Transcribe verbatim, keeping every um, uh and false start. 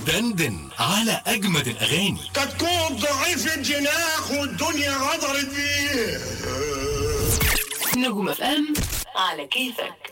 دندن على أجمد الأغاني. كتكوت ضعيف الجناح والدنيا غدرت بيه. نجوم اف ام على كيفك.